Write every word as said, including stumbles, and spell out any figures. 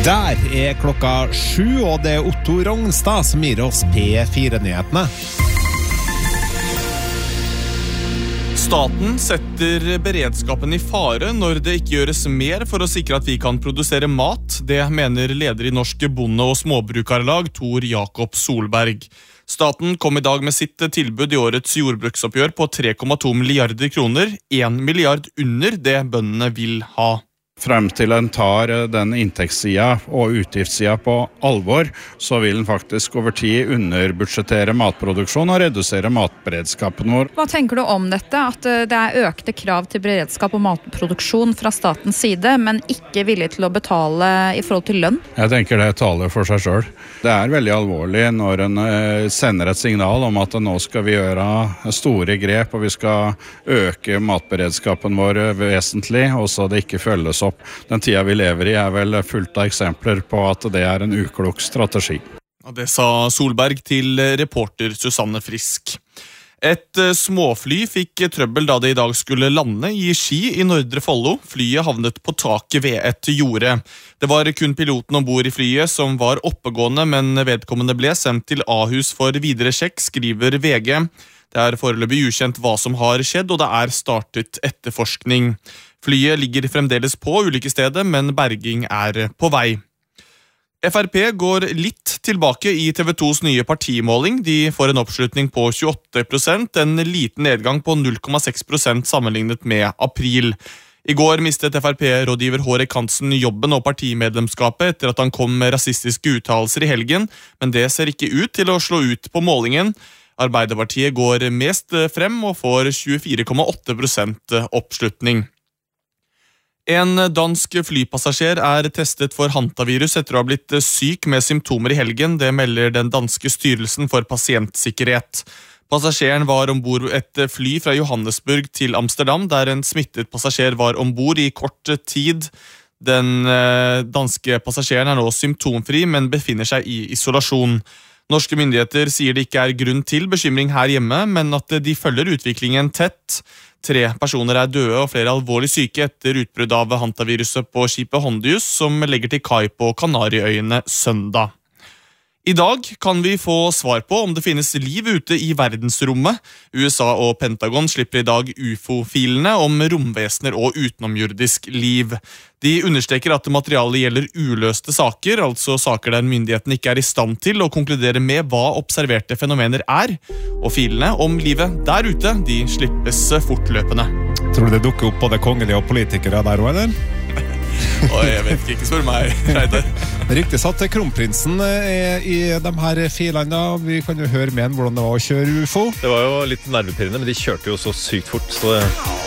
Der er klokka sju, og det er Otto Rognstad som gir oss P fire-nyhetene. Staten setter beredskapen i fare når det ikke gjøres mer for å sikre at vi kan produsere mat. Det mener leder i Norsk Bonde- og Småbrukarlag, Tor Jakob Solberg. Staten kom i dag med sitt tilbud i årets jordbruksoppgjør på tre komma to milliarder kroner, en milliard under det bøndene vil ha. Frem til en tar den inntektssida og utgiftssida på alvor, så vil den faktisk over tid underbudsjettere matproduksjon og redusere matberedskapen vår. Hva tenker du om dette, at det er økte krav til beredskap og matproduksjon fra statens side, men ikke villig til å betale i forhold til lønn? Jeg tenker det taler for seg selv. Det er veldig alvorlig når en sender et signal om at nå skal vi gjøre store grep, og vi skal øke matberedskapen vår vesentlig, og så det ikke følges opp. Den tida vi lever i er vel fullt av eksempler på at det er en uklok strategi. Det sa Solberg til reporter Susanne Frisk. Et småfly fikk trøbbel da det i dag skulle lande i Ski i Nordre Follo. Flyet havnet på taket ved et jorde. Det var kun piloten ombord i flyet som var oppegående, men vedkommende ble sendt til Ahus for videre sjekk, skriver V G. Det er foreløpig ukjent hva som har skjedd, og det er startet etterforskning. Flyet ligger fremdeles på ulykkesstedet, men berging er på vei. F R P går litt tilbake i T V tos nye partimåling. De får en oppslutning på tjueåtte prosent, en liten nedgang på null komma seks prosent sammenlignet med april. I går mistet F R P-rådgiver Hårek Hansen jobben og partimedlemskapet etter at han kom med rasistiske uttalelser i helgen, men det ser ikke ut til å slå ut på målingen. Arbeiderpartiet går mest frem og får tjuefire komma åtte prosent oppslutning. En dansk flypassasjer er testet for hantavirus etter å ha blitt syk med symptomer i helgen. Det melder den danske styrelsen for pasientsikkerhet. Passasjeren var ombord et fly fra Johannesburg til Amsterdam, der en smittet passasjer var ombord i kort tid. Den danske passasjeren er nå symptomfri, men befinner seg i isolasjon. Norske myndigheter sier det ikke er grunn til bekymring her hjemme, men at de følger utviklingen tett. Tre personer er døde og flere alvorlig syke etter utbrudd av hantaviruset på skipet Hondius, som legger til kai på Kanariøyene søndag. I dag kan vi få svar på om det finnes liv ute i verdensrommet. U S A og Pentagon slipper i dag U F O-filene om romvesener og utenomjordisk liv. De understreker at materialet gjelder uløste saker, altså saker der myndighetene ikke er i stand til å konkludere med hva observerte fenomener er, og filene om livet der ute, de slippes fortløpende. Tror du det dukker opp både kongelige og politikere der også, eller? Oi, jeg vet ikke, ikke spør meg, Reidar. Riktig satt, kronprinsen er i de her filene da. Vi kan jo høre med en hvordan det var å kjøre U F O. Det var jo litt nervepirrende, men de kjørte jo så sykt fort, så det...